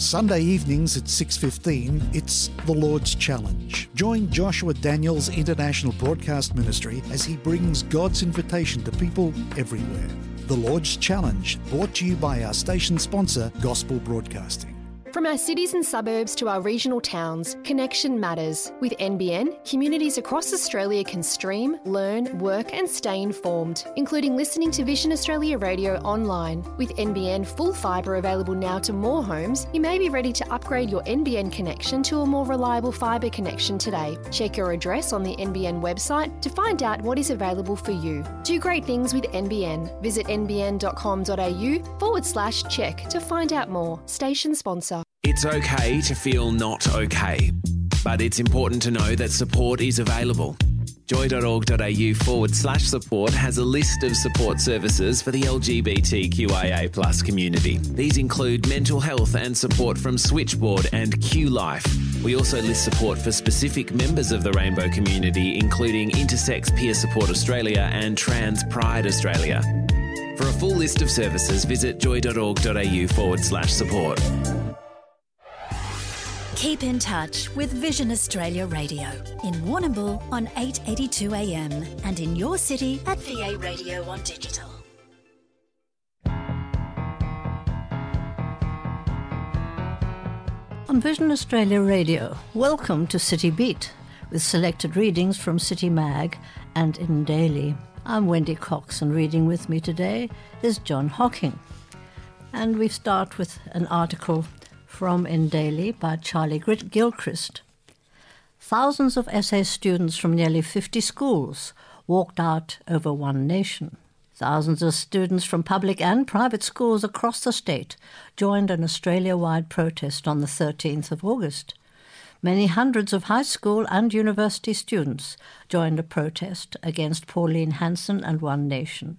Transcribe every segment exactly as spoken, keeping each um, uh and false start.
Sunday evenings at six fifteen, it's The Lord's Challenge. Join Joshua Daniels International Broadcast Ministry as he brings God's invitation to people everywhere. The Lord's Challenge, brought to you by our station sponsor, Gospel Broadcasting. From our cities and suburbs to our regional towns, connection matters. With N B N, communities across Australia can stream, learn, work and stay informed, including listening to Vision Australia Radio online. With N B N full fibre available now to more homes, you may be ready to upgrade your N B N connection to a more reliable fibre connection today. Check your address on the N B N website to find out what is available for you. Do great things with N B N. Visit nbn.com.au forward slash check to find out more. Station sponsor. It's okay to feel not okay, but it's important to know that support is available. joy.org.au forward slash support has a list of support services for the L G B T Q I A plus community. These include mental health and support from Switchboard and Q Life. We also list support for specific members of the rainbow community, including Intersex Peer Support Australia and Trans Pride Australia. For a full list of services, visit joy.org.au forward slash support. Keep in touch with Vision Australia Radio in Warrnambool on eight eighty-two A M and in your city at V A Radio on digital. On Vision Australia Radio, welcome to City Beat with selected readings from City Mag and In Daily. I'm Wendy Cox and reading with me today is John Hocking. And we start with an article from In Daily by Charlie Gilchrist. Thousands of S A students from nearly fifty schools walked out over One Nation. Thousands of students from public and private schools across the state joined an Australia-wide protest on the thirteenth of August. Many hundreds of high school and university students joined a protest against Pauline Hanson and One Nation.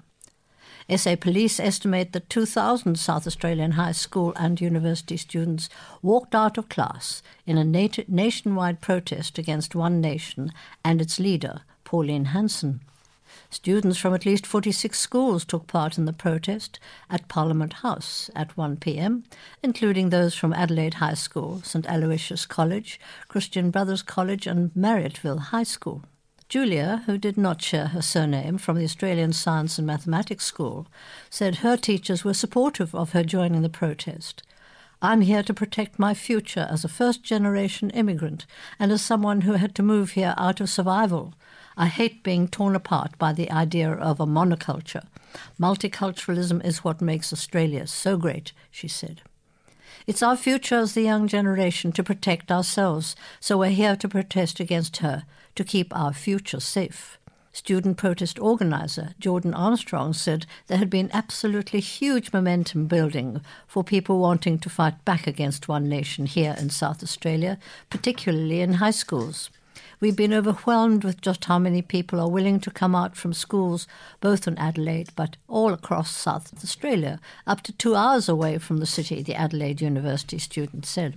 S A Police estimate that two thousand South Australian high school and university students walked out of class in a nat- nationwide protest against One Nation and its leader, Pauline Hanson. Students from at least forty-six schools took part in the protest at Parliament House at one p.m, including those from Adelaide High School, St Aloysius College, Christian Brothers College and Marriotteville High School. Julia, who did not share her surname, from the Australian Science and Mathematics School, said her teachers were supportive of her joining the protest. I'm here to protect my future as a first-generation immigrant and as someone who had to move here out of survival. I hate being torn apart by the idea of a monoculture. Multiculturalism is what makes Australia so great, she said. It's our future as the young generation to protect ourselves, so we're here to protest against her, to keep our future safe. Student protest organiser Jordan Armstrong said there had been absolutely huge momentum building for people wanting to fight back against One Nation here in South Australia, particularly in high schools. We've been overwhelmed with just how many people are willing to come out from schools, both in Adelaide but all across South Australia, up to two hours away from the city, the Adelaide University student said.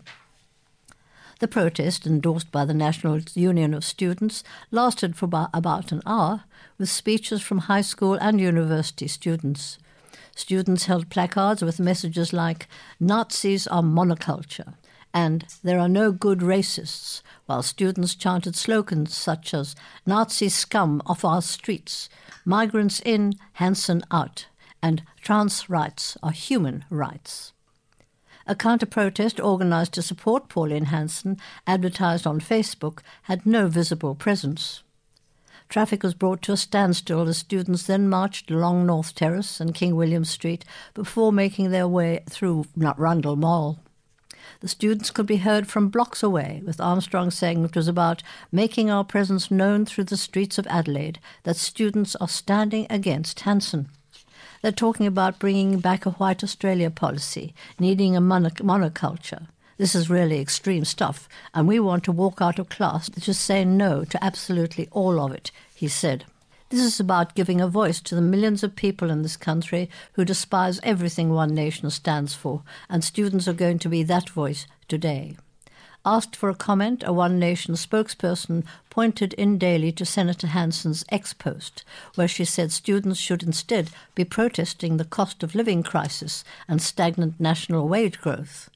The protest, endorsed by the National Union of Students, lasted for about an hour, with speeches from high school and university students. Students held placards with messages like, "Nazis are monoculture," and "There are no good racists," while students chanted slogans such as "Nazi scum off our streets," "Migrants in, Hanson out," and "Trans rights are human rights." A counter-protest organised to support Pauline Hanson, advertised on Facebook, had no visible presence. Traffic was brought to a standstill as students then marched along North Terrace and King William Street before making their way through Rundle Mall. The students could be heard from blocks away, with Armstrong saying it was about making our presence known through the streets of Adelaide, that students are standing against Hanson. They're talking about bringing back a white Australia policy, needing a mono- monoculture. This is really extreme stuff, and we want to walk out of class to say no to absolutely all of it, he said. This is about giving a voice to the millions of people in this country who despise everything One Nation stands for, and students are going to be that voice today. Asked for a comment, a One Nation spokesperson pointed in Daily to Senator Hanson's ex-post, where she said students should instead be protesting the cost of living crisis and stagnant national wage growth.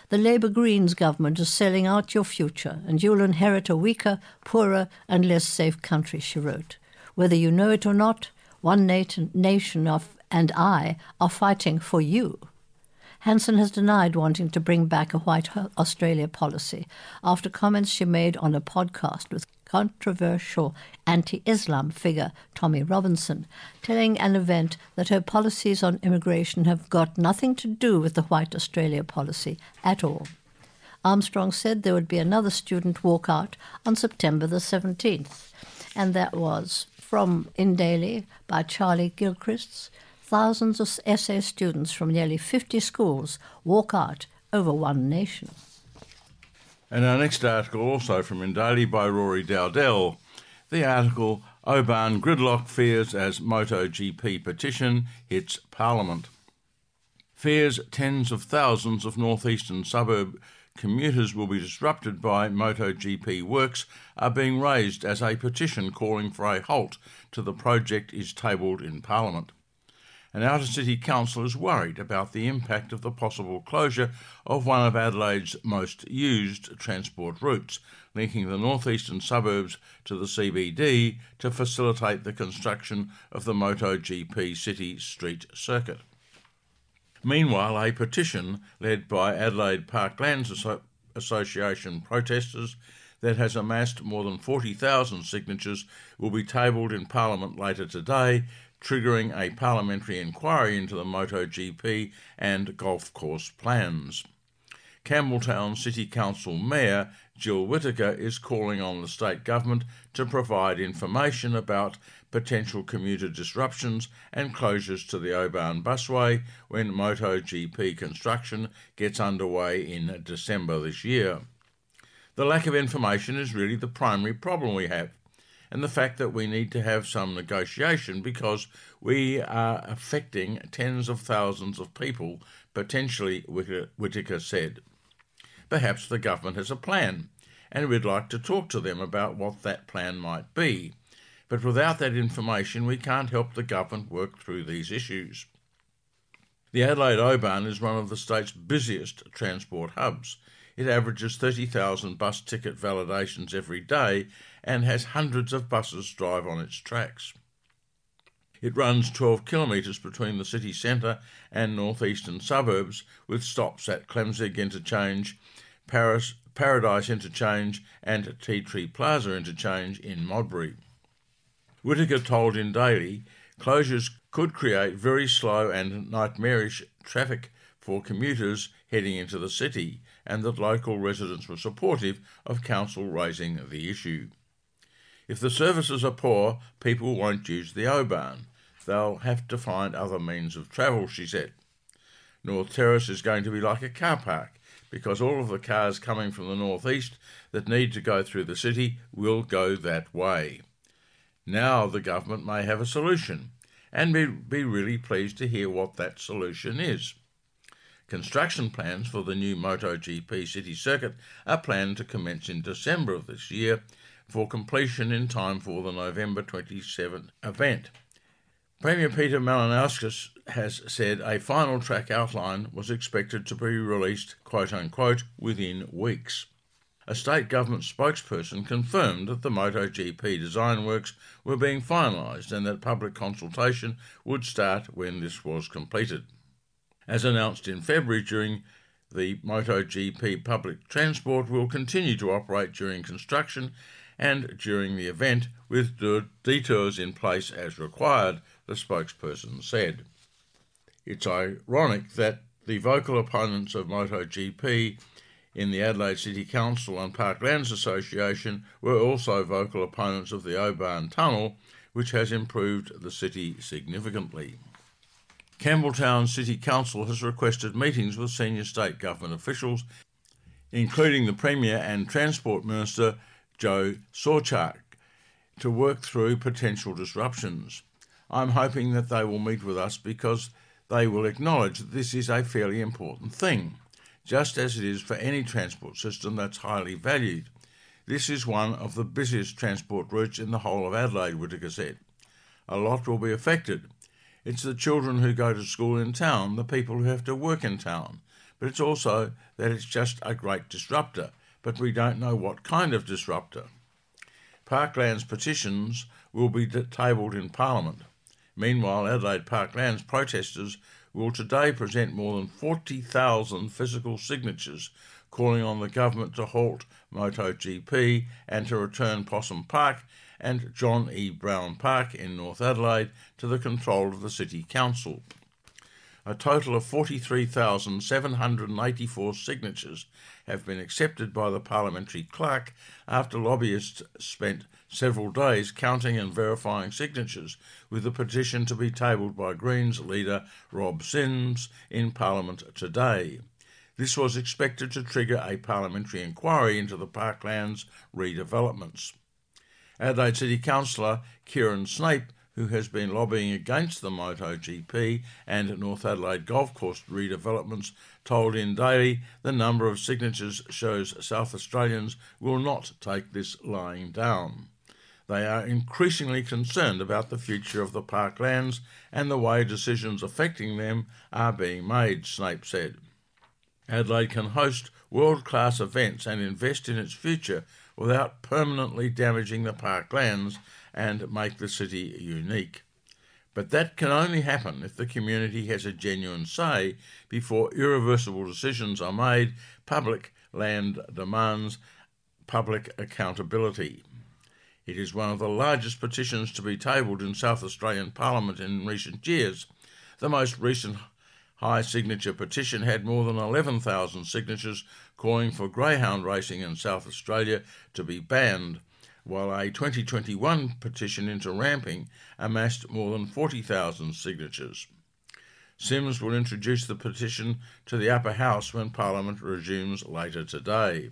The Labour Greens government is selling out your future, and you'll inherit a weaker, poorer and less safe country, she wrote. Whether you know it or not, One Nation of, and I are fighting for you. Hanson has denied wanting to bring back a White Australia policy after comments she made on a podcast with controversial anti-Islam figure Tommy Robinson, telling an event that her policies on immigration have got nothing to do with the White Australia policy at all. Armstrong said there would be another student walkout on September the seventeenth, and that was from Indaly by Charlie Gilchrist. Thousands of S A students from nearly fifty schools walk out over One Nation. And our next article, also from Indaly by Rory Dowdell. The article, Oban Gridlock Fears as MotoGP Petition Hits Parliament. Fears tens of thousands of northeastern suburb commuters will be disrupted by MotoGP works are being raised as a petition calling for a halt to the project is tabled in Parliament. An outer city council is worried about the impact of the possible closure of one of Adelaide's most used transport routes, linking the northeastern suburbs to the C B D to facilitate the construction of the MotoGP City Street Circuit. Meanwhile, a petition led by Adelaide Parklands Asso- Association protesters that has amassed more than forty thousand signatures will be tabled in Parliament later today, triggering a parliamentary inquiry into the MotoGP and golf course plans. Campbelltown City Council Mayor Jill Whittaker is calling on the state government to provide information about potential commuter disruptions and closures to the Oban busway when MotoGP construction gets underway in December this year. The lack of information is really the primary problem we have, and the fact that we need to have some negotiation because we are affecting tens of thousands of people, potentially, Whittaker said. Perhaps the government has a plan, and we'd like to talk to them about what that plan might be. But without that information, we can't help the government work through these issues. The Adelaide Oban is one of the state's busiest transport hubs. It averages thirty thousand bus ticket validations every day and has hundreds of buses drive on its tracks. It runs twelve kilometres between the city centre and northeastern suburbs, with stops at Clemzig Interchange, Paris, Paradise Interchange and Tea Tree Plaza Interchange in Modbury. Whittaker told Indaly closures could create very slow and nightmarish traffic for commuters heading into the city, and that local residents were supportive of council raising the issue. If the services are poor, people won't use the Oban. They'll have to find other means of travel, she said. North Terrace is going to be like a car park, because all of the cars coming from the northeast that need to go through the city will go that way. Now the government may have a solution, and be, be really pleased to hear what that solution is. Construction plans for the new MotoGP City Circuit are planned to commence in December of this year for completion in time for the November twenty-seventh event. Premier Peter Malinauskas has said a final track outline was expected to be released, quote-unquote, within weeks. A state government spokesperson confirmed that the MotoGP design works were being finalised and that public consultation would start when this was completed. As announced in February, during the MotoGP public transport will continue to operate during construction and during the event with detours in place as required, the spokesperson said. It's ironic that the vocal opponents of MotoGP in the Adelaide City Council and Parklands Association were also vocal opponents of the Oban Tunnel, which has improved the city significantly. Campbelltown City Council has requested meetings with senior state government officials, including the Premier and Transport Minister Joe Sorchak, to work through potential disruptions. I'm hoping that they will meet with us because they will acknowledge that this is a fairly important thing, just as it is for any transport system that's highly valued. This is one of the busiest transport routes in the whole of Adelaide, Whittaker said. A lot will be affected. It's the children who go to school in town, the people who have to work in town, but it's also that it's just a great disruptor, but we don't know what kind of disruptor. Parklands petitions will be tabled in Parliament. Meanwhile, Adelaide Parklands protesters will today present more than forty thousand physical signatures calling on the government to halt MotoGP and to return Possum Park and John E. Brown Park in North Adelaide to the control of the City Council. A total of forty-three thousand seven hundred eighty-four signatures have been accepted by the parliamentary clerk after lobbyists spent several days counting and verifying signatures, with the petition to be tabled by Greens leader Rob Sims in Parliament today. This was expected to trigger a parliamentary inquiry into the Parklands redevelopments. Adelaide City Councillor Kieran Snape, who has been lobbying against the MotoGP and North Adelaide Golf Course redevelopments, told In Daily the number of signatures shows South Australians will not take this lying down. They are increasingly concerned about the future of the Parklands and the way decisions affecting them are being made, Snape said. Adelaide can host world-class events and invest in its future without permanently damaging the Parklands and make the city unique. But that can only happen if the community has a genuine say before irreversible decisions are made. Public land demands public accountability. It is one of the largest petitions to be tabled in South Australian Parliament in recent years. The most recent high signature petition had more than eleven thousand signatures calling for greyhound racing in South Australia to be banned, while a twenty twenty-one petition into ramping amassed more than forty thousand signatures. Sims will introduce the petition to the upper house when Parliament resumes later today.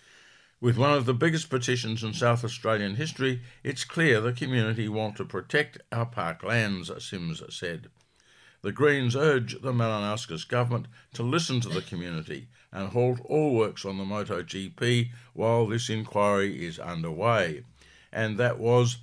With one of the biggest petitions in South Australian history, it's clear the community want to protect our parklands, Sims said. The Greens urge the Malinauskas government to listen to the community and halt all works on the MotoGP while this inquiry is underway. And that was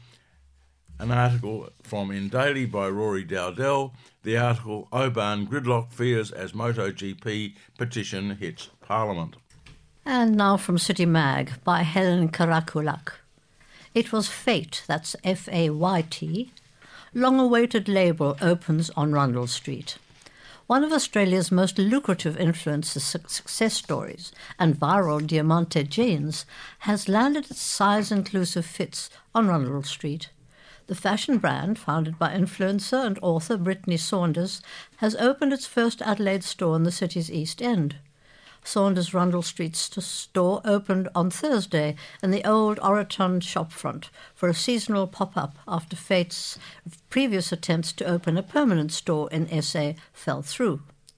an article from In Daily by Rory Dowdell, the article Oban Gridlock Fears as MotoGP Petition Hits Parliament. And now from City Mag by Helen Karakulak. It was Fate, that's F A Y T. Long-awaited label opens on Rundle Street. One of Australia's most lucrative influencer success stories and viral Diamante jeans has landed its size-inclusive fits on Rundle Street. The fashion brand, founded by influencer and author Brittany Saunders, has opened its first Adelaide store in the city's East End. Saunders Rundle Street store opened on Thursday in the old Oraton shopfront for a seasonal pop-up after Fate's previous attempts to open a permanent store in S A fell through.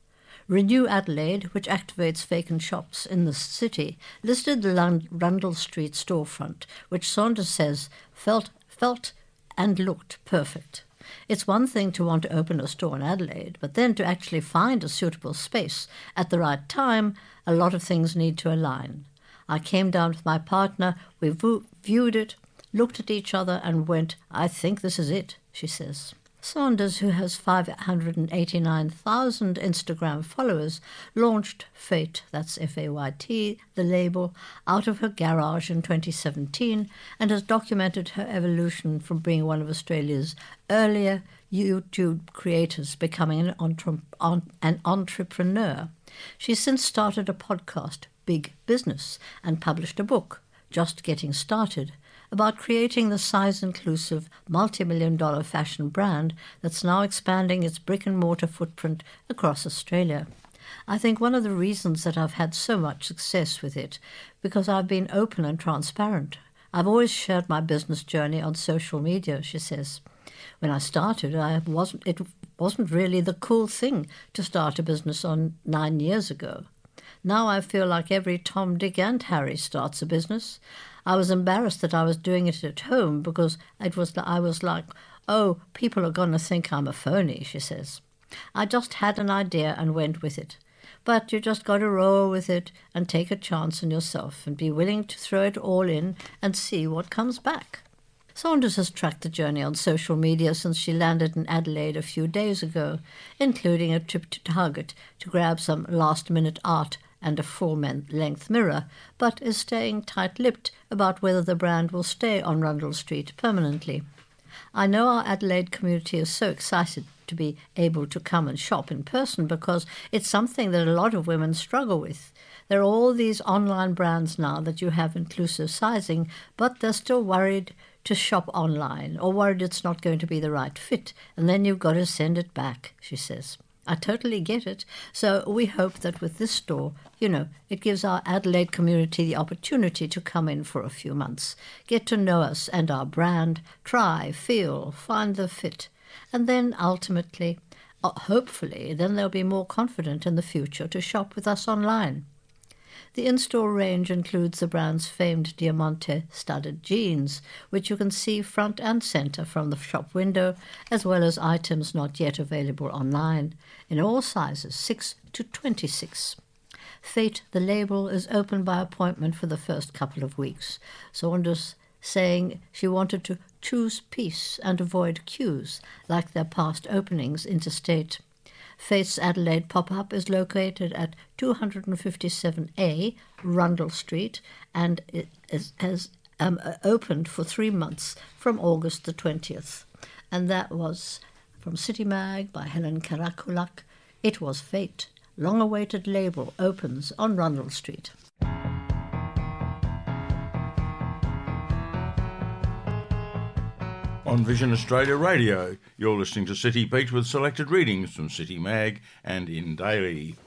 Renew Adelaide, which activates vacant shops in the city, listed the Rundle Street storefront, which Saunders says felt, felt and looked perfect. It's one thing to want to open a store in Adelaide, but then to actually find a suitable space at the right time, a lot of things need to align. I came down with my partner, we vo- viewed it, looked at each other and went, I think this is it, she says. Saunders, who has five hundred eighty-nine thousand Instagram followers, launched Fate, that's F A Y T, the label, out of her garage in twenty seventeen and has documented her evolution from being one of Australia's earlier YouTube creators becoming an, entre- on, an entrepreneur. She's since started a podcast, Big Business, and published a book, Just Getting Started, about creating the size-inclusive, multi-million dollar fashion brand that's now expanding its brick-and-mortar footprint across Australia. I think one of the reasons that I've had so much success with it, because I've been open and transparent. I've always shared my business journey on social media, she says. When I started, I wasn't, it wasn't really the cool thing to start a business on nine years ago. Now I feel like every Tom, Dick and Harry starts a business. I was embarrassed that I was doing it at home because it was I was like, oh, people are going to think I'm a phony, she says. I just had an idea and went with it. But you just got to roll with it and take a chance on yourself and be willing to throw it all in and see what comes back. Saunders has tracked the journey on social media since she landed in Adelaide a few days ago, including a trip to Target to grab some last-minute art and a full-length mirror, but is staying tight-lipped about whether the brand will stay on Rundle Street permanently. I know our Adelaide community is so excited to be able to come and shop in person because it's something that a lot of women struggle with. There are all these online brands now that you have inclusive sizing, but they're still worried to shop online or worried it's not going to be the right fit, and then you've got to send it back, she says. I totally get it. So we hope that with this store, you know, it gives our Adelaide community the opportunity to come in for a few months, get to know us and our brand, try, feel, find the fit, and then ultimately, uh, hopefully, then they'll be more confident in the future to shop with us online. The in-store range includes the brand's famed Diamante studded jeans, which you can see front and centre from the shop window, as well as items not yet available online, in all sizes, six to twenty-six. Fate, the label, is open by appointment for the first couple of weeks. Saunders saying she wanted to choose peace and avoid queues, like their past openings interstate. Faith's Adelaide pop-up is located at two fifty-seven A Rundle Street and it is, has um, opened for three months from August the twentieth. And that was from City Mag by Helen Karakulak. It was Fate. Long-awaited label opens on Rundle Street. On Vision Australia Radio, you're listening to City Beat with selected readings from City Mag and In Daily.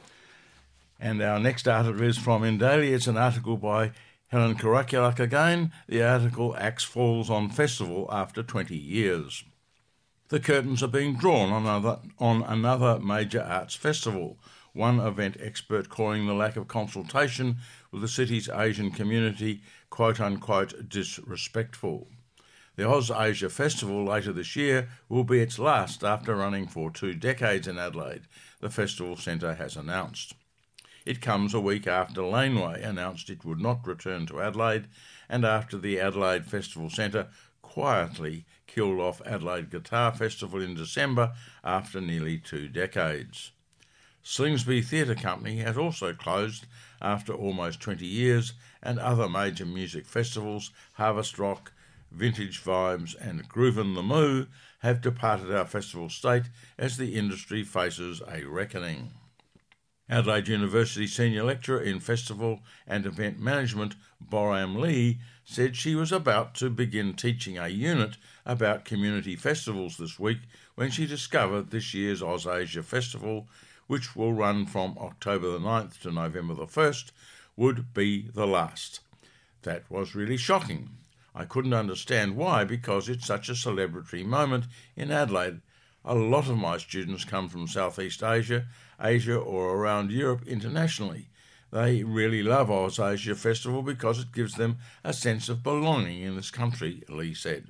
And our next article is from In Daily. It's an article by Helen Karakulak again. The article Axe Falls on Festival after twenty years. The curtains are being drawn on another, on another major arts festival, one event expert calling the lack of consultation with the city's Asian community quote-unquote disrespectful. The AusAsia Festival later this year will be its last after running for two decades in Adelaide, the festival centre has announced. It comes a week after Laneway announced it would not return to Adelaide and after the Adelaide Festival Centre quietly killed off Adelaide Guitar Festival in December after nearly two decades. Slingsby Theatre Company has also closed after almost twenty years, and other major music festivals, Harvest Rock, Vintage Vibes and Groovin' the Moo, have departed our festival state as the industry faces a reckoning. Adelaide University Senior Lecturer in Festival and Event Management, Boram Lee, said she was about to begin teaching a unit about community festivals this week when she discovered this year's AusAsia Festival, which will run from October the ninth to November the first, would be the last. That was really shocking. I couldn't understand why, because it's such a celebratory moment in Adelaide. A lot of my students come from Southeast Asia, Asia or around Europe internationally. They really love AusAsia Festival because it gives them a sense of belonging in this country, Lee said.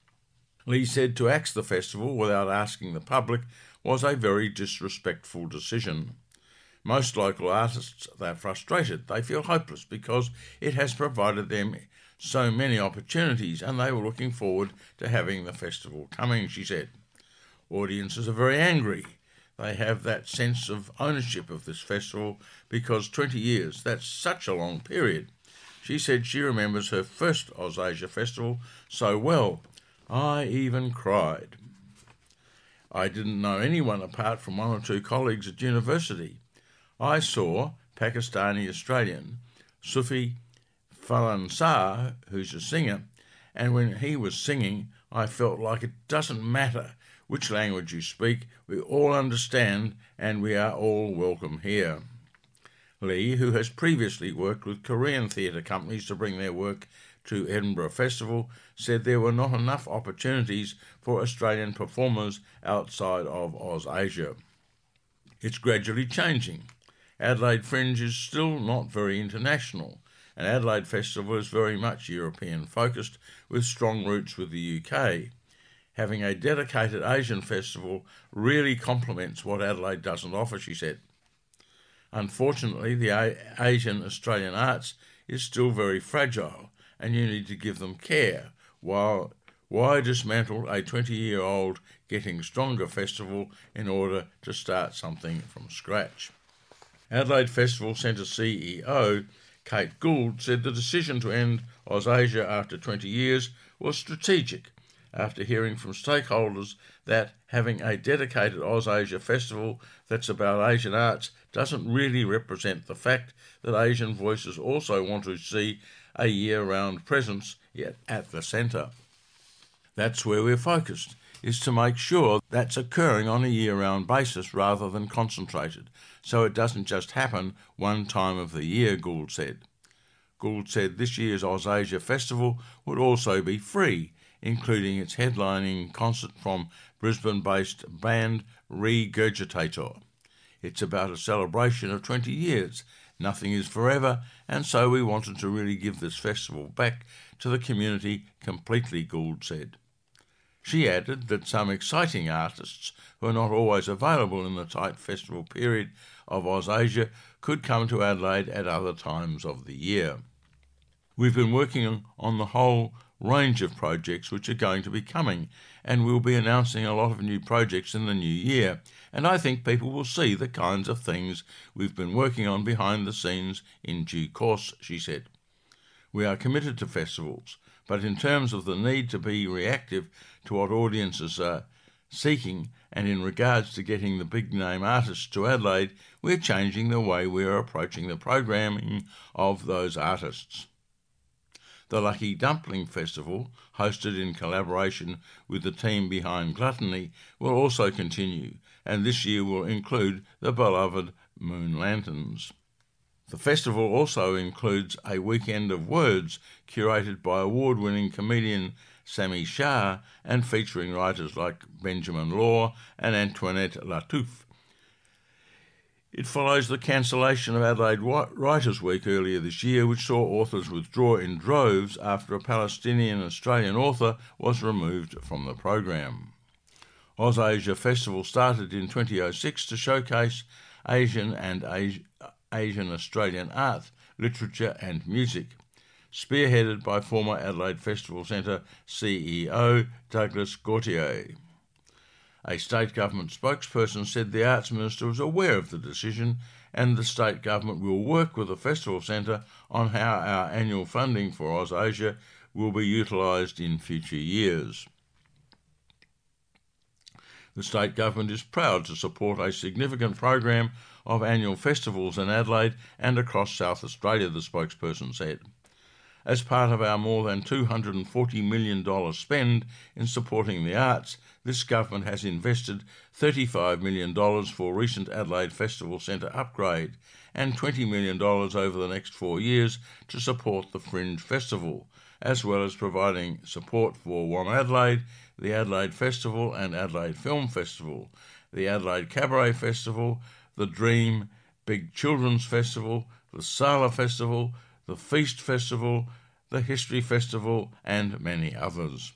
Lee said to axe the festival without asking the public was a very disrespectful decision. Most local artists, they're frustrated. They feel hopeless because it has provided them so many opportunities and they were looking forward to having the festival coming, she said. Audiences are very angry. They have that sense of ownership of this festival because twenty years, that's such a long period. She said she remembers her first AusAsia Festival so well. I even cried. I didn't know anyone apart from one or two colleagues at university. I saw Pakistani-Australian Sufi Falansar, who's a singer, and when he was singing, I felt like it doesn't matter which language you speak, we all understand and we are all welcome here. Lee, who has previously worked with Korean theatre companies to bring their work to Edinburgh Festival, said there were not enough opportunities for Australian performers outside of AusAsia. It's gradually changing. Adelaide Fringe is still not very international, and Adelaide Festival is very much European-focused with strong roots with the U K. Having a dedicated Asian festival really complements what Adelaide doesn't offer, she said. Unfortunately, the A- Asian Australian arts is still very fragile, and you need to give them care while Why dismantle a twenty-year-old Getting Stronger festival in order to start something from scratch? Adelaide Festival Centre C E O Kate Gould said the decision to end Ausasia after twenty years was strategic after hearing from stakeholders that having a dedicated Ausasia festival that's about Asian arts doesn't really represent the fact that Asian voices also want to see a year-round presence at the centre. That's where we're focused, is to make sure that's occurring on a year-round basis rather than concentrated, so it doesn't just happen one time of the year, Gould said. Gould said this year's Ausasia Festival would also be free, including its headlining concert from Brisbane-based band Regurgitator. It's about a celebration of twenty years. Nothing is forever, and so we wanted to really give this festival back to the community completely, Gould said. She added that some exciting artists who are not always available in the tight festival period of Ausasia could come to Adelaide at other times of the year. We've been working on the whole range of projects which are going to be coming, and we'll be announcing a lot of new projects in the new year, and I think people will see the kinds of things we've been working on behind the scenes in due course, she said. We are committed to festivals, but in terms of the need to be reactive to what audiences are seeking, and in regards to getting the big-name artists to Adelaide, we're changing the way we are approaching the programming of those artists. The Lucky Dumpling Festival, hosted in collaboration with the team behind Gluttony, will also continue, and this year will include the beloved Moon Lanterns. The festival also includes a weekend of words curated by award-winning comedian Sammy Shah and featuring writers like Benjamin Law and Antoinette Lattouf. It follows the cancellation of Adelaide Writers' Week earlier this year, which saw authors withdraw in droves after a Palestinian-Australian author was removed from the program. Ausasia Festival started in two thousand six to showcase Asian and Asian Australian art, literature and music, spearheaded by former Adelaide Festival Centre C E O Douglas Gautier. A state government spokesperson said the Arts Minister was aware of the decision and the state government will work with the Festival Centre on how our annual funding for Ausasia will be utilised in future years. The state government is proud to support a significant program of annual festivals in Adelaide and across South Australia, the spokesperson said. As part of our more than two hundred forty million dollars spend in supporting the arts, this government has invested thirty-five million dollars for recent Adelaide Festival Centre upgrade and twenty million dollars over the next four years to support the Fringe Festival, as well as providing support for One Adelaide, the Adelaide Festival and Adelaide Film Festival, the Adelaide Cabaret Festival, the Dream Big Children's Festival, the Sala Festival, the Feast Festival, the History Festival and many others.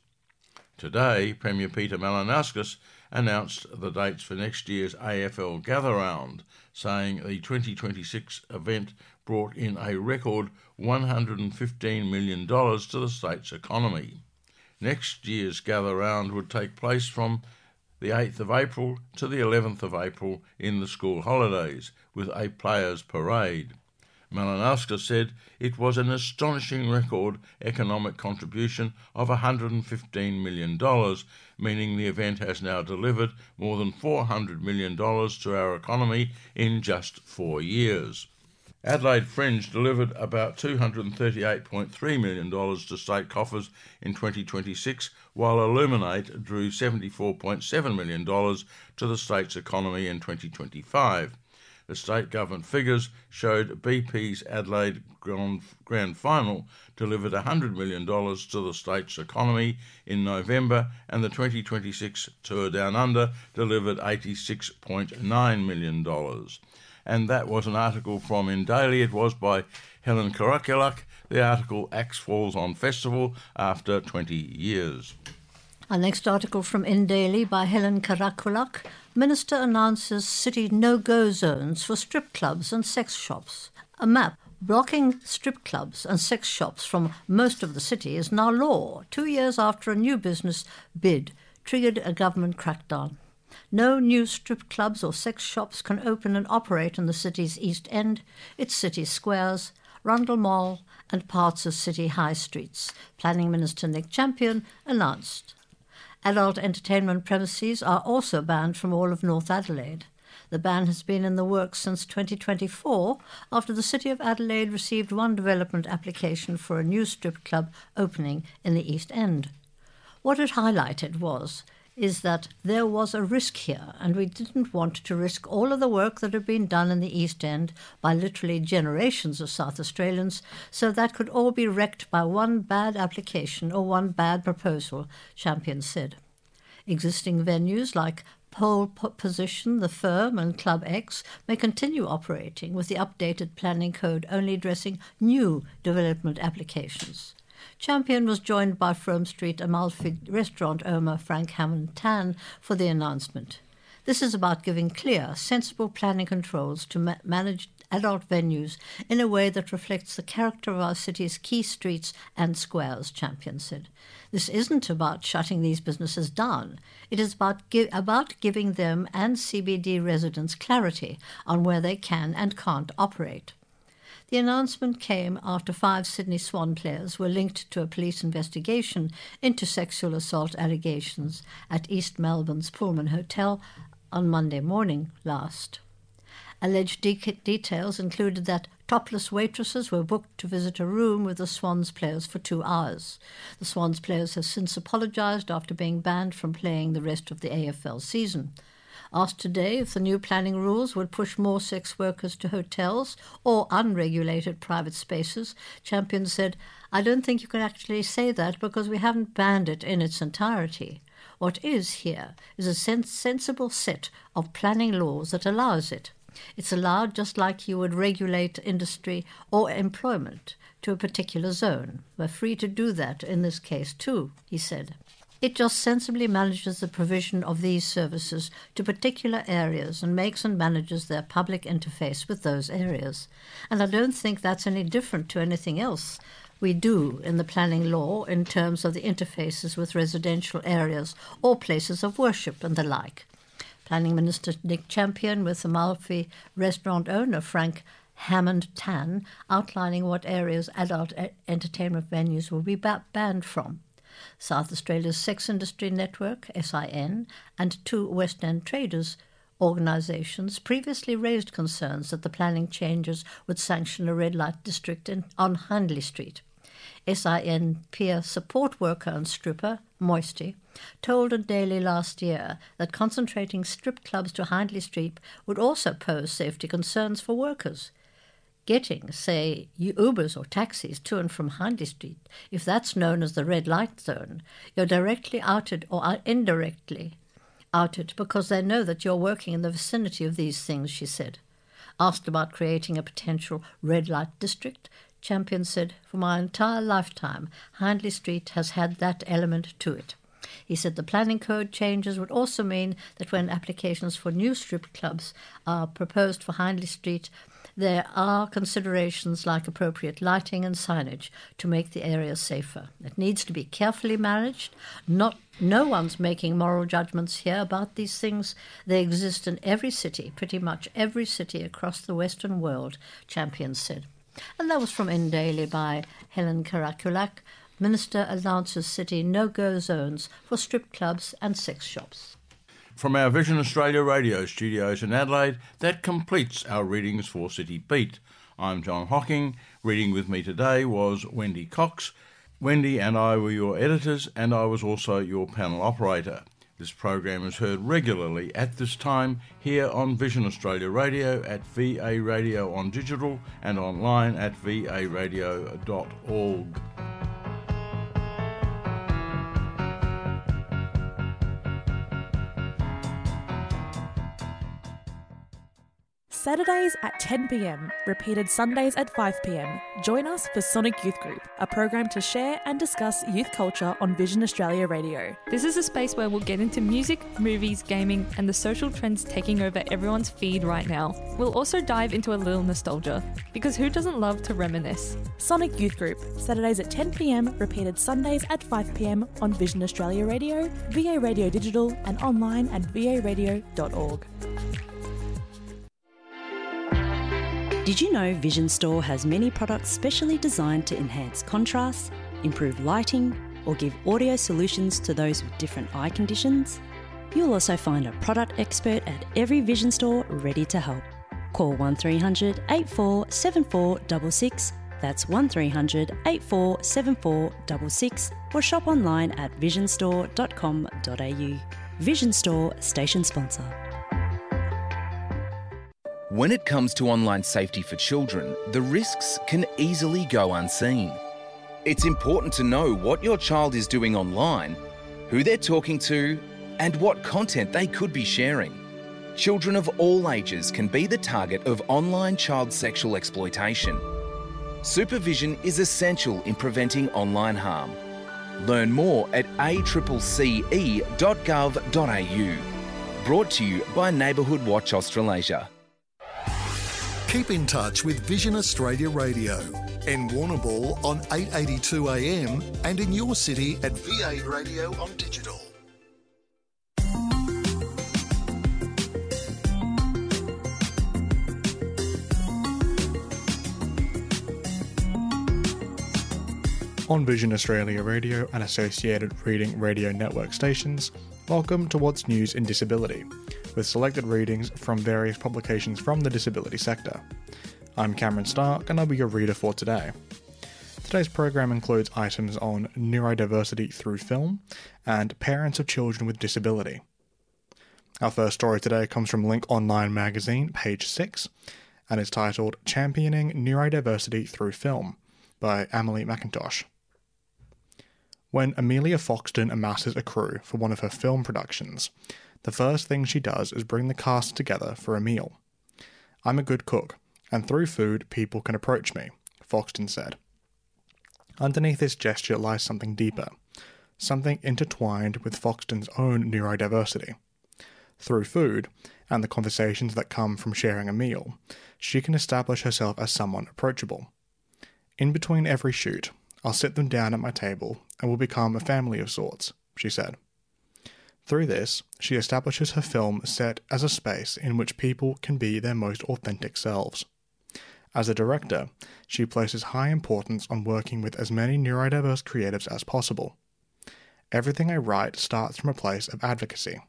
Today, Premier Peter Malinauskas announced the dates for next year's A F L Gather Round, saying the twenty twenty-six event brought in a record one hundred fifteen million dollars to the state's economy. Next year's Gather Round would take place from the eighth of April to the eleventh of April in the school holidays, with a players' parade. Malinauskas said it was an astonishing record economic contribution of one hundred fifteen million dollars, meaning the event has now delivered more than four hundred million dollars to our economy in just four years. Adelaide Fringe delivered about two hundred thirty-eight point three million dollars to state coffers in twenty twenty-six, while Illuminate drew seventy-four point seven million dollars to the state's economy in twenty twenty-five. The state government figures showed B P's Adelaide Grand, Grand Final delivered one hundred million dollars to the state's economy in November, and the twenty twenty-six Tour Down Under delivered eighty-six point nine million dollars. And that was an article from In Daily. It was by Helen Karakulak. The article Axe Falls on Festival After twenty years. Our next article from In Daily by Helen Karakulak. Minister announces city no-go zones for strip clubs and sex shops. A map Blocking strip clubs and sex shops from most of the city is now law, two years after a new business bid triggered a government crackdown. No new strip clubs or sex shops can open and operate in the city's East End, its city squares, Rundle Mall and parts of city high streets, Planning Minister Nick Champion announced. Adult entertainment premises are also banned from all of North Adelaide. The ban has been in the works since twenty twenty-four after the City of Adelaide received one development application for a new strip club opening in the East End. What it highlighted was is that there was a risk here, and we didn't want to risk all of the work that had been done in the East End by literally generations of South Australians, so that could all be wrecked by one bad application or one bad proposal, Champion said. Existing venues like Pole Position, The Firm and Club X may continue operating with the updated planning code only addressing new development applications. Champion was joined by Frome Street Amalfi restaurant owner Frank Hammond Tan for the announcement. This is about giving clear, sensible planning controls to ma- manage adult venues in a way that reflects the character of our city's key streets and squares, Champion said. This isn't about shutting these businesses down. It is about, gi- about giving them and C B D residents clarity on where they can and can't operate. The announcement came after five Sydney Swan players were linked to a police investigation into sexual assault allegations at East Melbourne's Pullman Hotel on Monday morning last. Alleged de- details included that topless waitresses were booked to visit a room with the Swans players for two hours. The Swans players have since apologised after being banned from playing the rest of the A F L season. Asked today if the new planning rules would push more sex workers to hotels or unregulated private spaces, Champion said, "I don't think you can actually say that because we haven't banned it in its entirety. What is here is a sens- sensible set of planning laws that allows it. It's allowed just like you would regulate industry or employment to a particular zone. We're free to do that in this case too," he said. It just sensibly manages the provision of these services to particular areas and makes and manages their public interface with those areas. And I don't think that's any different to anything else we do in the planning law in terms of the interfaces with residential areas or places of worship and the like. Planning Minister Nick Champion with Amalfi restaurant owner Frank Hammond Tan outlining what areas adult e- entertainment venues will be ba- banned from. South Australia's Sex Industry Network, S I N, and two West End traders organisations previously raised concerns that the planning changes would sanction a red light district in, on Hindley Street. S I N peer support worker and stripper, Moisty, told in Daily last year that concentrating strip clubs to Hindley Street would also pose safety concerns for workers. Getting, say, Ubers or taxis to and from Hindley Street, if that's known as the red light zone, you're directly outed or indirectly outed because they know that you're working in the vicinity of these things, she said. Asked about creating a potential red light district, Champion said, "For my entire lifetime, Hindley Street has had that element to it." He said the planning code changes would also mean that when applications for new strip clubs are proposed for Hindley Street, there are considerations like appropriate lighting and signage to make the area safer. It needs to be carefully managed. Not, no one's making moral judgments here about these things. They exist in every city, pretty much every city across the Western world, Champion said. And that was from In Daily by Helen Karakulak. Minister announces city no-go zones for strip clubs and sex shops. From our Vision Australia radio studios in Adelaide, that completes our readings for City Beat. I'm John Hocking. Reading with me today was Wendy Cox. Wendy and I were your editors, and I was also your panel operator. This program is heard regularly at this time here on Vision Australia Radio, at V A Radio on digital, and online at v a radio dot org. Saturdays at ten p m, repeated Sundays at five p m. Join us for Sonic Youth Group, a program to share and discuss youth culture on Vision Australia Radio. This is a space where we'll get into music, movies, gaming, and the social trends taking over everyone's feed right now. We'll also dive into a little nostalgia, because who doesn't love to reminisce? Sonic Youth Group, Saturdays at ten p m, repeated Sundays at five p m on Vision Australia Radio, V A Radio Digital, and online at v a radio dot org. Did you know Vision Store has many products specially designed to enhance contrast, improve lighting, or give audio solutions to those with different eye conditions? You'll also find a product expert at every Vision Store ready to help. Call one three hundred, eight four seven four six six, that's one three hundred, eight four seven four six six, or shop online at vision store dot com dot a u. Vision Store, station sponsor. When it comes to online safety for children, the risks can easily go unseen. It's important to know what your child is doing online, who they're talking to, and what content they could be sharing. Children of all ages can be the target of online child sexual exploitation. Supervision is essential in preventing online harm. Learn more at a c c c e dot gov dot a u. Brought to you by Neighbourhood Watch Australasia. Keep in touch with Vision Australia Radio in Warrnambool on eight eighty-two A M and in your city at V A Radio on digital. On Vision Australia Radio and associated Reading Radio Network stations, welcome to What's News in Disability, with selected readings from various publications from the disability sector. I'm Cameron Stark and I'll be your reader for today. Today's program includes items on neurodiversity through film and parents of children with disability. Our first story today comes from Link Online magazine, page six, and is titled Championing Neurodiversity Through Film by Emily McIntosh. When Amelia Foxton amasses a crew for one of her film productions, the first thing she does is bring the cast together for a meal. I'm a good cook, and through food people can approach me, Foxton said. Underneath this gesture lies something deeper, something intertwined with Foxton's own neurodiversity. Through food, and the conversations that come from sharing a meal, she can establish herself as someone approachable. In between every shoot, I'll sit them down at my table and we'll become a family of sorts, she said. Through this, she establishes her film set as a space in which people can be their most authentic selves. As a director, she places high importance on working with as many neurodiverse creatives as possible. Everything I write starts from a place of advocacy.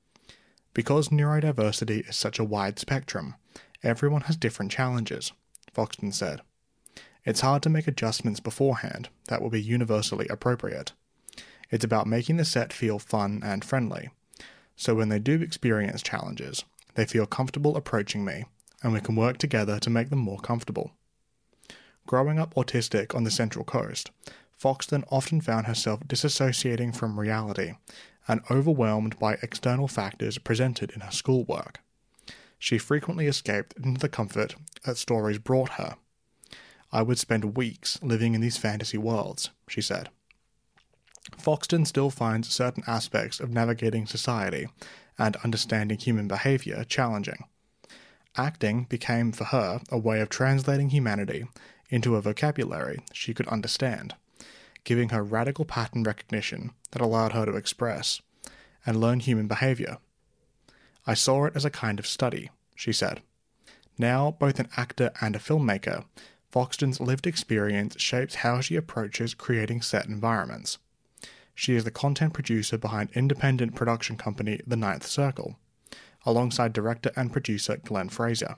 Because neurodiversity is such a wide spectrum, everyone has different challenges, Foxton said. It's hard to make adjustments beforehand that will be universally appropriate. It's about making the set feel fun and friendly, so when they do experience challenges, they feel comfortable approaching me, and we can work together to make them more comfortable. Growing up autistic on the Central Coast, Foxton often found herself disassociating from reality and overwhelmed by external factors presented in her schoolwork. She frequently escaped into the comfort that stories brought her. I would spend weeks living in these fantasy worlds, she said. Foxton still finds certain aspects of navigating society and understanding human behaviour challenging. Acting became for her a way of translating humanity into a vocabulary she could understand, giving her radical pattern recognition that allowed her to express and learn human behaviour. I saw it as a kind of study, she said. Now, both an actor and a filmmaker, Foxton's lived experience shapes how she approaches creating set environments. She is the content producer behind independent production company The Ninth Circle, alongside director and producer Glenn Fraser.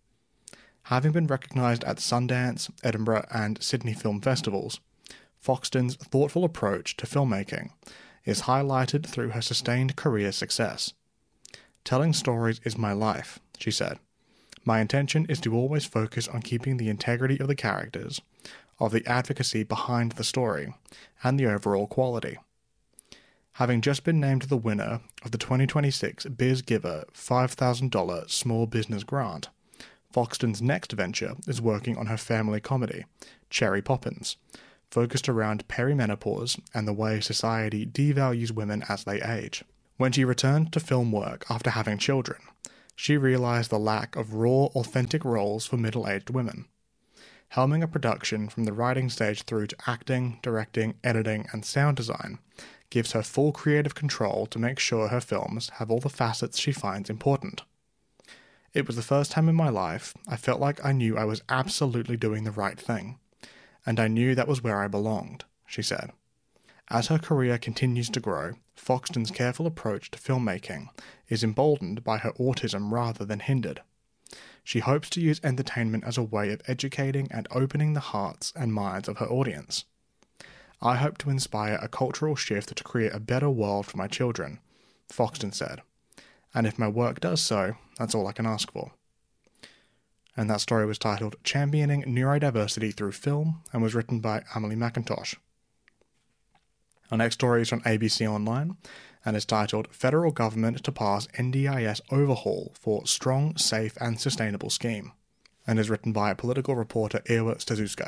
Having been recognised at Sundance, Edinburgh and Sydney film festivals, Foxton's thoughtful approach to filmmaking is highlighted through her sustained career success. Telling stories is my life, she said. My intention is to always focus on keeping the integrity of the characters, of the advocacy behind the story, and the overall quality. Having just been named the winner of the twenty twenty-six BizGiver five thousand dollars Small Business Grant, Foxton's next venture is working on her family comedy, Cherry Poppins, focused around perimenopause and the way society devalues women as they age. When she returned to film work after having children, she realised the lack of raw, authentic roles for middle-aged women. Helming a production from the writing stage through to acting, directing, editing, and sound design gives her full creative control to make sure her films have all the facets she finds important. It was the first time in my life I felt like I knew I was absolutely doing the right thing, and I knew that was where I belonged, she said. As her career continues to grow, Foxton's careful approach to filmmaking is emboldened by her autism rather than hindered. She hopes to use entertainment as a way of educating and opening the hearts and minds of her audience. I hope to inspire a cultural shift to create a better world for my children, Foxton said. And if my work does so, that's all I can ask for. And that story was titled Championing Neurodiversity Through Film and was written by Emily McIntosh. Our next story is from A B C Online and is titled Federal Government to Pass N D I S Overhaul for Strong, Safe and Sustainable Scheme, and is written by political reporter Ewa Stazuska.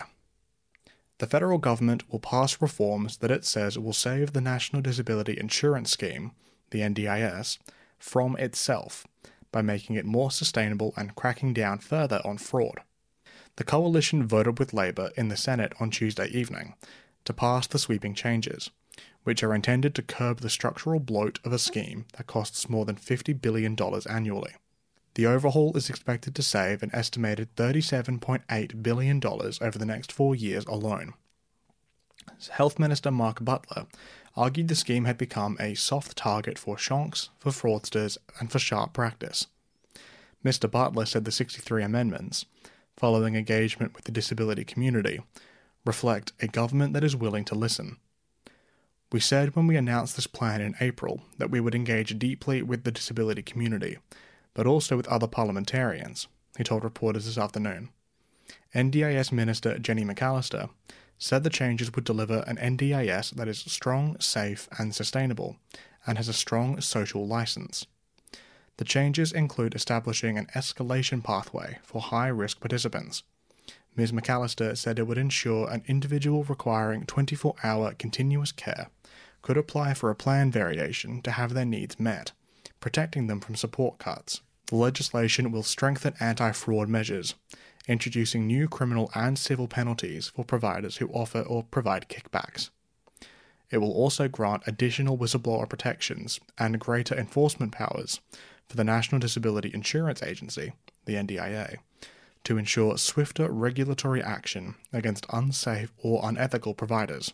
The federal government will pass reforms that it says will save the National Disability Insurance Scheme, the N D I S, from itself by making it more sustainable and cracking down further on fraud. The coalition voted with Labour in the Senate on Tuesday evening to pass the sweeping changes, which are intended to curb the structural bloat of a scheme that costs more than fifty billion dollars annually. The overhaul is expected to save an estimated thirty-seven point eight billion dollars over the next four years alone. Health Minister Mark Butler argued the scheme had become a soft target for shonks, for fraudsters, and for sharp practice. Mister Butler said the sixty-three amendments, following engagement with the disability community, reflect a government that is willing to listen. We said when we announced this plan in April that we would engage deeply with the disability community, but also with other parliamentarians, he told reporters this afternoon. N D I S Minister Jenny McAllister said the changes would deliver an N D I S that is strong, safe and sustainable, and has a strong social licence. The changes include establishing an escalation pathway for high-risk participants. Miz McAllister said it would ensure an individual requiring twenty-four hour continuous care could apply for a plan variation to have their needs met, protecting them from support cuts. The legislation will strengthen anti-fraud measures, introducing new criminal and civil penalties for providers who offer or provide kickbacks. It will also grant additional whistleblower protections and greater enforcement powers for the National Disability Insurance Agency, the N D I A, to ensure swifter regulatory action against unsafe or unethical providers.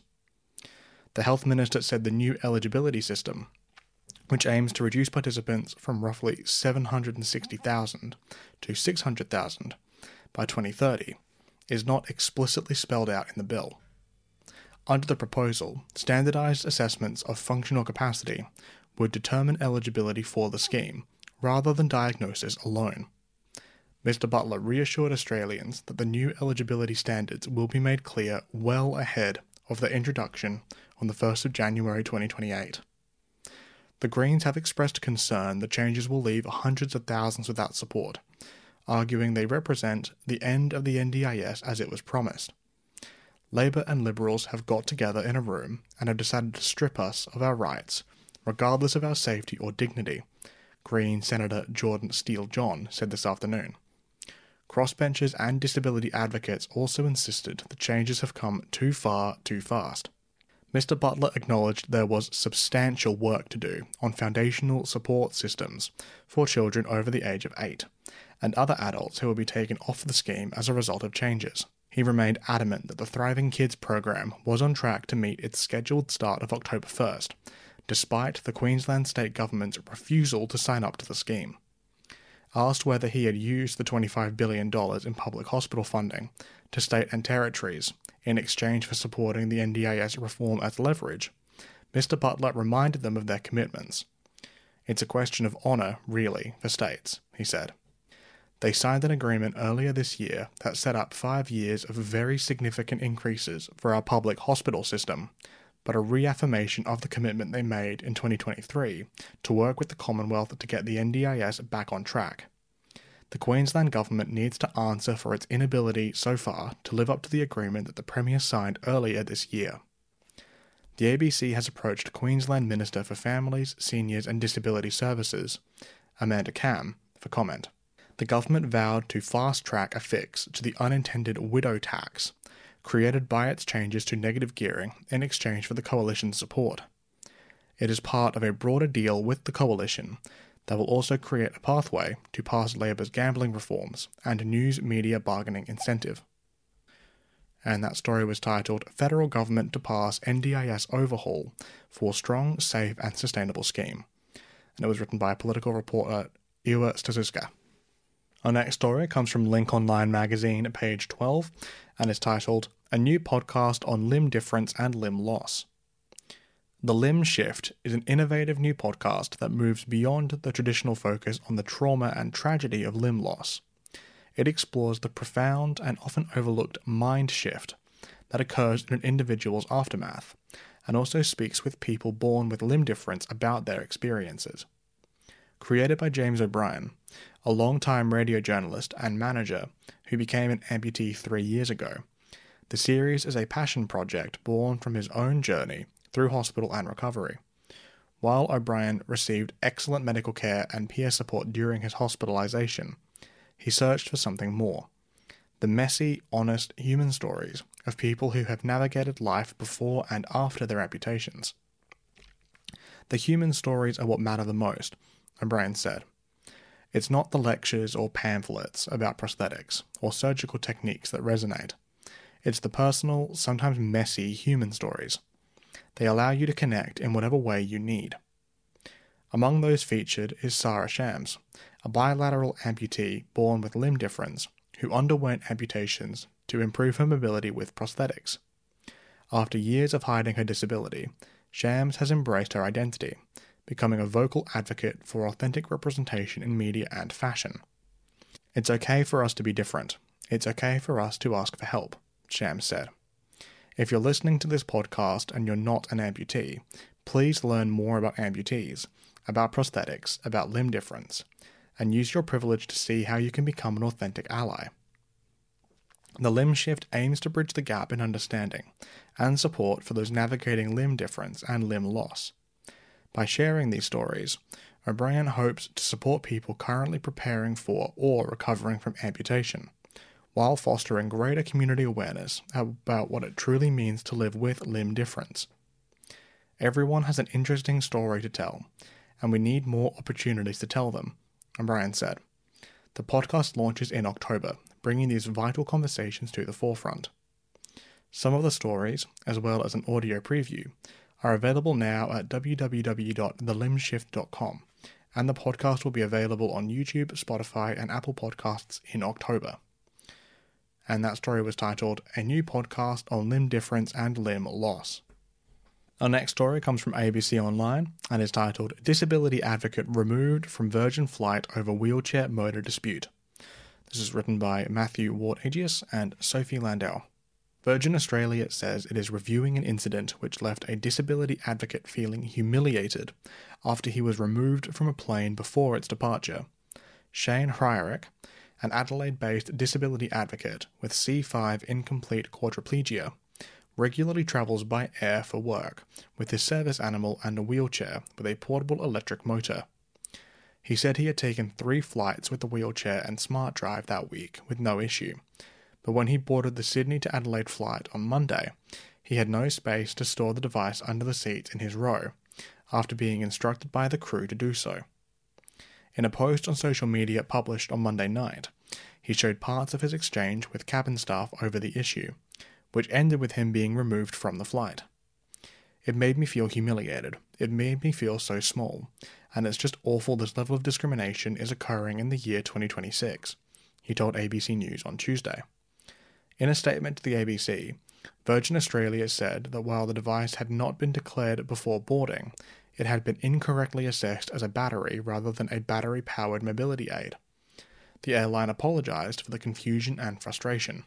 The Health Minister said the new eligibility system, which aims to reduce participants from roughly seven hundred sixty thousand to six hundred thousand by twenty thirty, is not explicitly spelled out in the bill. Under the proposal, standardised assessments of functional capacity would determine eligibility for the scheme, rather than diagnosis alone. Mister Butler reassured Australians that the new eligibility standards will be made clear well ahead of their introduction on the first of January twenty twenty-eight. The Greens have expressed concern the changes will leave hundreds of thousands without support, arguing they represent the end of the N D I S as it was promised. Labour and Liberals have got together in a room and have decided to strip us of our rights, regardless of our safety or dignity, Green Senator Jordan Steele-John said this afternoon. Crossbenchers and disability advocates also insisted the changes have come too far, too fast. Mister Butler acknowledged there was substantial work to do on foundational support systems for children over the age of eight, and other adults who will be taken off the scheme as a result of changes. He remained adamant that the Thriving Kids program was on track to meet its scheduled start of October first, despite the Queensland State Government's refusal to sign up to the scheme. Asked whether he had used the twenty-five billion dollars in public hospital funding to state and territories in exchange for supporting the N D I S reform as leverage, Mister Butler reminded them of their commitments. It's a question of honour, really, for states, he said. They signed an agreement earlier this year that set up five years of very significant increases for our public hospital system, but a reaffirmation of the commitment they made in twenty twenty-three to work with the Commonwealth to get the N D I S back on track. The Queensland Government needs to answer for its inability so far to live up to the agreement that the Premier signed earlier this year. The A B C has approached Queensland Minister for Families, Seniors and Disability Services, Amanda Cam, for comment. The government vowed to fast-track a fix to the unintended widow tax, created by its changes to negative gearing in exchange for the Coalition's support. It is part of a broader deal with the Coalition that will also create a pathway to pass Labor's gambling reforms and news media bargaining incentive. And that story was titled Federal Government to Pass N D I S Overhaul for Strong, Safe and Sustainable Scheme. And it was written by political reporter Iwa Stazuska. Our next story comes from Link Online magazine, page twelve, and is titled A New Podcast on Limb Difference and Limb Loss. The Limb Shift is an innovative new podcast that moves beyond the traditional focus on the trauma and tragedy of limb loss. It explores the profound and often overlooked mind shift that occurs in an individual's aftermath, and also speaks with people born with limb difference about their experiences. Created by James O'Brien, a long-time radio journalist and manager who became an amputee three years ago, the series is a passion project born from his own journey through hospital and recovery. While O'Brien received excellent medical care and peer support during his hospitalization, he searched for something more. The messy, honest, human stories of people who have navigated life before and after their amputations. The human stories are what matter the most, O'Brien said. It's not the lectures or pamphlets about prosthetics or surgical techniques that resonate. It's the personal, sometimes messy human stories. They allow you to connect in whatever way you need. Among those featured is Sarah Shams, a bilateral amputee born with limb difference who underwent amputations to improve her mobility with prosthetics. After years of hiding her disability, Shams has embraced her identity, becoming a vocal advocate for authentic representation in media and fashion. It's okay for us to be different. It's okay for us to ask for help, Shams said. If you're listening to this podcast and you're not an amputee, please learn more about amputees, about prosthetics, about limb difference, and use your privilege to see how you can become an authentic ally. The Limb Shift aims to bridge the gap in understanding and support for those navigating limb difference and limb loss. By sharing these stories, O'Brien hopes to support people currently preparing for or recovering from amputation, while fostering greater community awareness about what it truly means to live with limb difference. Everyone has an interesting story to tell, and we need more opportunities to tell them, O'Brien said. The podcast launches in October, bringing these vital conversations to the forefront. Some of the stories, as well as an audio preview, are available now at w w w dot the limb shift dot com, and the podcast will be available on YouTube, Spotify, and Apple Podcasts in October. And that story was titled A New Podcast on Limb Difference and Limb Loss. Our next story comes from A B C Online and is titled Disability Advocate Removed from Virgin Flight Over Wheelchair Motor Dispute. This is written by Matthew Ward-Agius and Sophie Landau. Virgin Australia says it is reviewing an incident which left a disability advocate feeling humiliated after he was removed from a plane before its departure. Shane Hryarek, an Adelaide-based disability advocate with C five incomplete quadriplegia, regularly travels by air for work with his service animal and a wheelchair with a portable electric motor. He said he had taken three flights with the wheelchair and smart drive that week with no issue, but when he boarded the Sydney to Adelaide flight on Monday, he had no space to store the device under the seats in his row, after being instructed by the crew to do so. In a post on social media published on Monday night, he showed parts of his exchange with cabin staff over the issue, which ended with him being removed from the flight. It made me feel humiliated. It made me feel so small, and it's just awful this level of discrimination is occurring in the year twenty twenty-six, he told A B C News on Tuesday. In a statement to the A B C, Virgin Australia said that while the device had not been declared before boarding, it had been incorrectly assessed as a battery rather than a battery-powered mobility aid. The airline apologised for the confusion and frustration.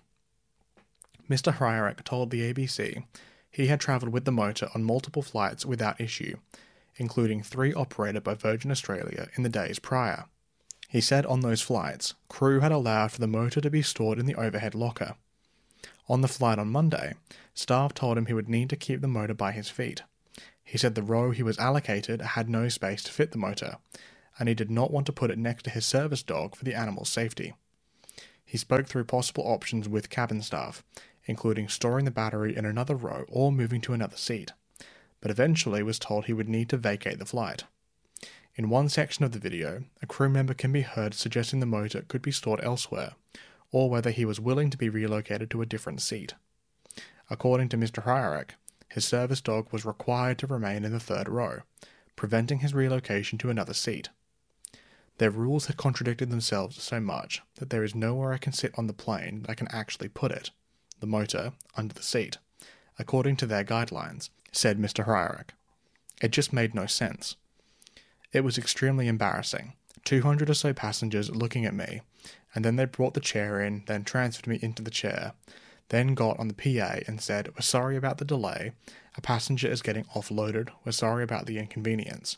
Mister Hryarek told the A B C he had travelled with the motor on multiple flights without issue, including three operated by Virgin Australia in the days prior. He said on those flights, crew had allowed for the motor to be stored in the overhead locker. On the flight on Monday, staff told him he would need to keep the motor by his feet. He said the row he was allocated had no space to fit the motor, and he did not want to put it next to his service dog for the animal's safety. He spoke through possible options with cabin staff, including storing the battery in another row or moving to another seat, but eventually was told he would need to vacate the flight. In one section of the video, a crew member can be heard suggesting the motor could be stored elsewhere, or whether he was willing to be relocated to a different seat. According to Mister Hryarek, his service dog was required to remain in the third row, preventing his relocation to another seat. Their rules had contradicted themselves so much that there is nowhere I can sit on the plane that I can actually put it, the motor, under the seat, according to their guidelines, said Mister Hryarek. It just made no sense. It was extremely embarrassing, two hundred or so passengers looking at me, and then they brought the chair in, then transferred me into the chair, then got on the P A and said, "We're sorry about the delay, a passenger is getting offloaded, we're sorry about the inconvenience."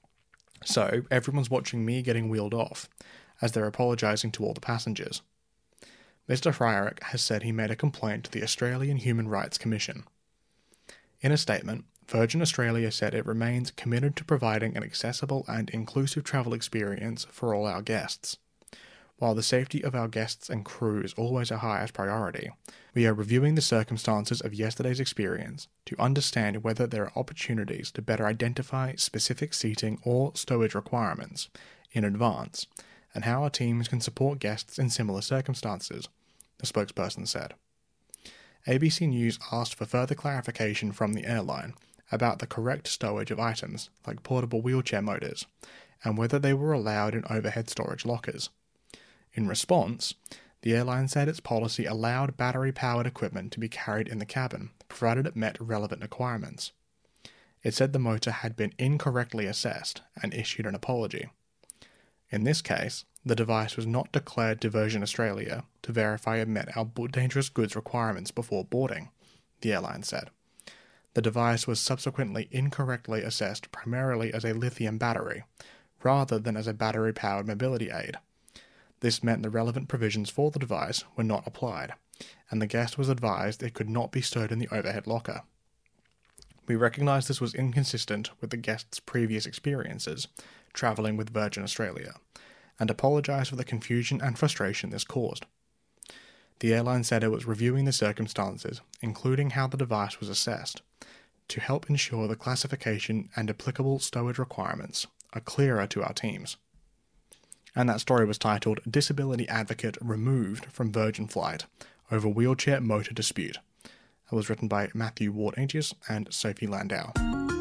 So, everyone's watching me getting wheeled off, as they're apologising to all the passengers. Mister Hryarek has said he made a complaint to the Australian Human Rights Commission. In a statement, Virgin Australia said it remains committed to providing an accessible and inclusive travel experience for all our guests. While the safety of our guests and crew is always our highest priority, we are reviewing the circumstances of yesterday's experience to understand whether there are opportunities to better identify specific seating or stowage requirements in advance, and how our teams can support guests in similar circumstances, the spokesperson said. A B C News asked for further clarification from the airline about the correct stowage of items like portable wheelchair motors, and whether they were allowed in overhead storage lockers. In response, the airline said its policy allowed battery-powered equipment to be carried in the cabin, provided it met relevant requirements. It said the motor had been incorrectly assessed and issued an apology. In this case, the device was not declared to Virgin Australia to verify it met our dangerous goods requirements before boarding, the airline said. The device was subsequently incorrectly assessed primarily as a lithium battery, rather than as a battery-powered mobility aid. This meant the relevant provisions for the device were not applied, and the guest was advised it could not be stowed in the overhead locker. We recognise this was inconsistent with the guest's previous experiences travelling with Virgin Australia, and apologise for the confusion and frustration this caused. The airline said it was reviewing the circumstances, including how the device was assessed, to help ensure the classification and applicable stowage requirements are clearer to our teams. And that story was titled "Disability Advocate Removed from Virgin Flight Over Wheelchair Motor Dispute." It was written by Matthew Ward-Aegis and Sophie Landau.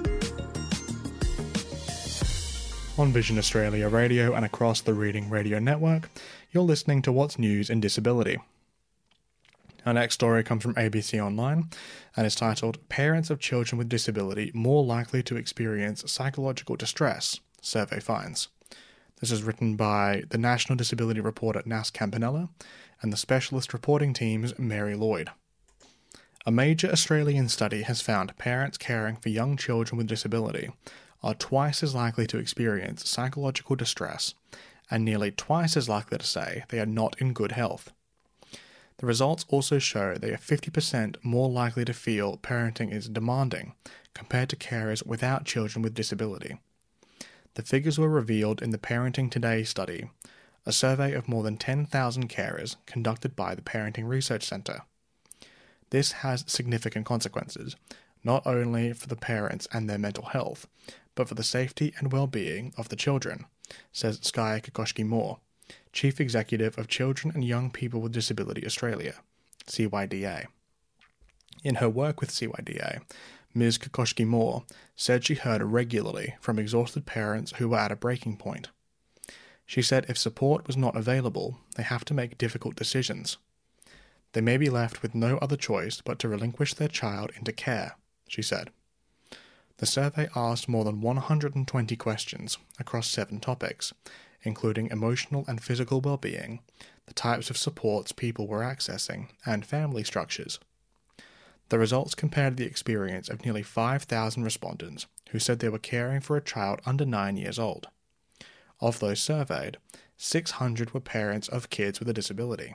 On Vision Australia Radio and across the Reading Radio Network, you're listening to What's News in Disability. Our next story comes from A B C Online and is titled "Parents of Children with Disability More Likely to Experience Psychological Distress, Survey Finds." This is written by the National Disability Reporter Nas Campanella and the Specialist Reporting Team's Mary Lloyd. A major Australian study has found parents caring for young children with disability are twice as likely to experience psychological distress and nearly twice as likely to say they are not in good health. The results also show they are fifty percent more likely to feel parenting is demanding compared to carers without children with disability. The figures were revealed in the Parenting Today study, a survey of more than ten thousand carers conducted by the Parenting Research Centre. This has significant consequences, not only for the parents and their mental health, but for the safety and well-being of the children, says Skye Kokoschky-Moore, Chief Executive of Children and Young People with Disability Australia, C Y D A. In her work with C Y D A, Miz Kokoschky-Moore said she heard regularly from exhausted parents who were at a breaking point. She said if support was not available, they have to make difficult decisions. They may be left with no other choice but to relinquish their child into care, she said. The survey asked more than one hundred twenty questions across seven topics, including emotional and physical well-being, the types of supports people were accessing, and family structures. The results compared the experience of nearly five thousand respondents who said they were caring for a child under nine years old. Of those surveyed, six hundred were parents of kids with a disability.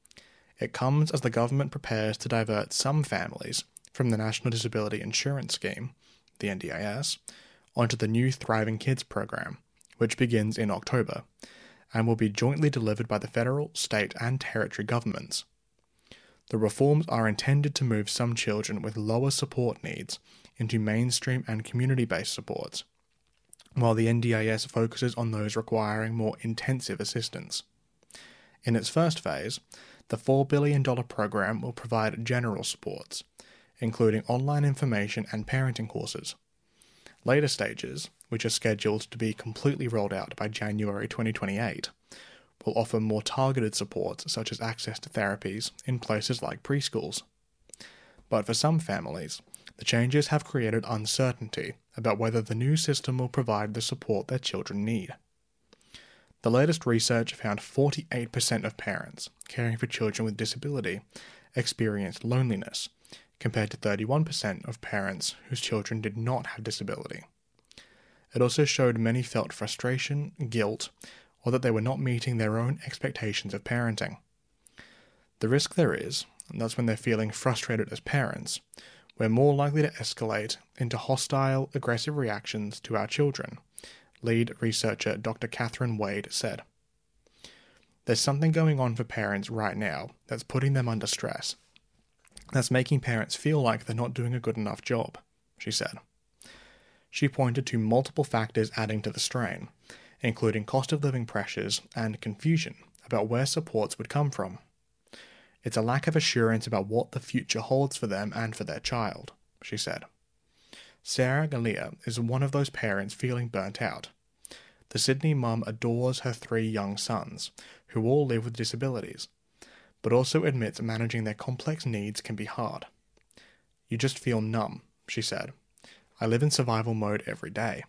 It comes as the government prepares to divert some families from the National Disability Insurance Scheme, the N D I S, onto the new Thriving Kids program, which begins in October, and will be jointly delivered by the federal, state and territory governments. The reforms are intended to move some children with lower support needs into mainstream and community-based supports, while the N D I S focuses on those requiring more intensive assistance. In its first phase, the four billion dollars program will provide general supports, including online information and parenting courses. Later stages, which are scheduled to be completely rolled out by January twenty twenty-eight, will offer more targeted supports such as access to therapies in places like preschools. But for some families, the changes have created uncertainty about whether the new system will provide the support their children need. The latest research found forty-eight percent of parents caring for children with disability experienced loneliness, compared to thirty-one percent of parents whose children did not have disability. It also showed many felt frustration, guilt, or that they were not meeting their own expectations of parenting. The risk there is, and that's when they're feeling frustrated as parents, we're more likely to escalate into hostile, aggressive reactions to our children, lead researcher Doctor Catherine Wade said. There's something going on for parents right now that's putting them under stress. That's making parents feel like they're not doing a good enough job, she said. She pointed to multiple factors adding to the strain, including cost of living pressures and confusion about where supports would come from. It's a lack of assurance about what the future holds for them and for their child, she said. Sarah Galea is one of those parents feeling burnt out. The Sydney mum adores her three young sons, who all live with disabilities, but also admits managing their complex needs can be hard. You just feel numb, she said. I live in survival mode every day.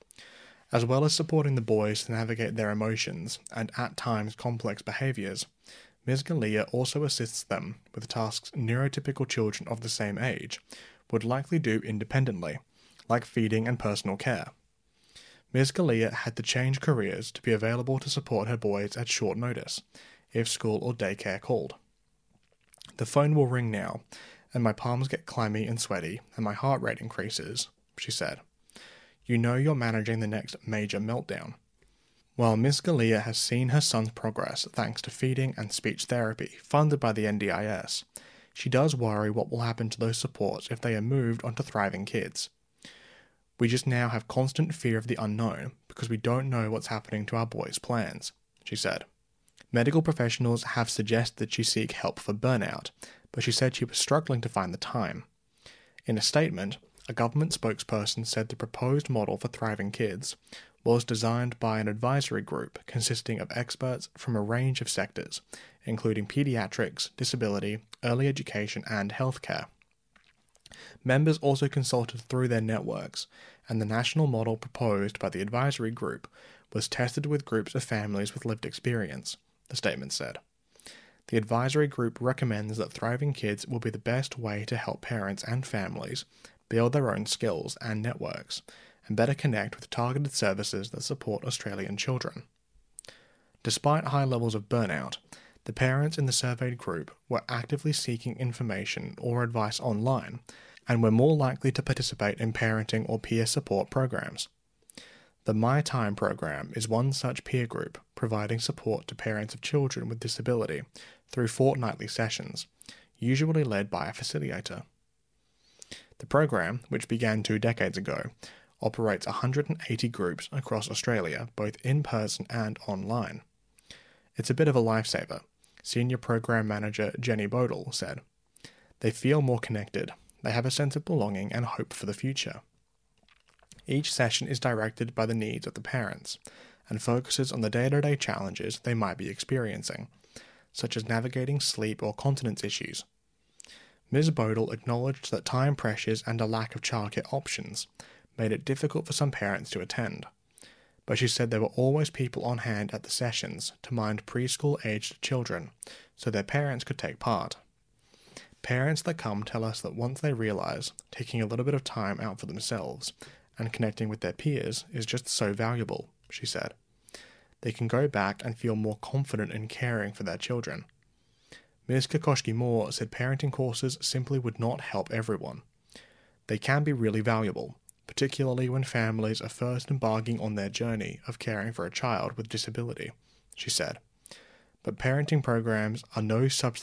As well as supporting the boys to navigate their emotions and at times complex behaviours, Miz Galea also assists them with tasks neurotypical children of the same age would likely do independently, like feeding and personal care. Miz Galea had to change careers to be available to support her boys at short notice, if school or daycare called. The phone will ring now, and my palms get clammy and sweaty, and my heart rate increases, she said. You know you're managing the next major meltdown. While Miz Galea has seen her son's progress thanks to feeding and speech therapy funded by the N D I S, she does worry what will happen to those supports if they are moved onto Thriving Kids. We just now have constant fear of the unknown because we don't know what's happening to our boys' plans, she said. Medical professionals have suggested that she seek help for burnout, but she said she was struggling to find the time. In a statement, a government spokesperson said the proposed model for Thriving Kids was designed by an advisory group consisting of experts from a range of sectors, including paediatrics, disability, early education, and healthcare. Members also consulted through their networks, and the national model proposed by the advisory group was tested with groups of families with lived experience, the statement said. The advisory group recommends that Thriving Kids will be the best way to help parents and families build their own skills and networks, and better connect with targeted services that support Australian children. Despite high levels of burnout, the parents in the surveyed group were actively seeking information or advice online, and were more likely to participate in parenting or peer support programs. The My Time program is one such peer group providing support to parents of children with disability through fortnightly sessions, usually led by a facilitator. The program, which began two decades ago, operates one hundred eighty groups across Australia, both in person and online. It's a bit of a lifesaver, Senior Program Manager Jenny Bodle said. They feel more connected, they have a sense of belonging and hope for the future. Each session is directed by the needs of the parents, and focuses on the day-to-day challenges they might be experiencing, such as navigating sleep or continence issues. Miz Bodle acknowledged that time pressures and a lack of childcare options made it difficult for some parents to attend, but she said there were always people on hand at the sessions to mind preschool-aged children, so their parents could take part. Parents that come tell us that once they realise taking a little bit of time out for themselves and connecting with their peers is just so valuable, she said. they can go back and feel more confident in caring for their children. Miz Kokoschky-Moore said parenting courses simply would not help everyone. They can be really valuable, particularly when families are first embarking on their journey of caring for a child with disability, she said. But parenting programs are no substitute